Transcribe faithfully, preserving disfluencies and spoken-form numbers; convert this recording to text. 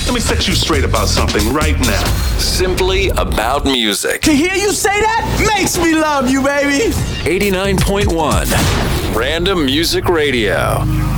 Let me set you straight about something right now. Simply About Music. To hear you say that makes me love you, baby. eighty-nine point one Random Music Radio.